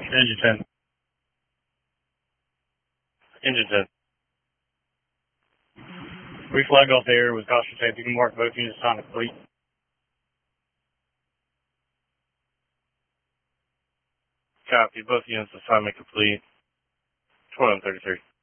Engine 10. Engine 10. We flag off the air with caution tape. You can mark both units on the fleet. Copy. Both units assignment complete. 2133.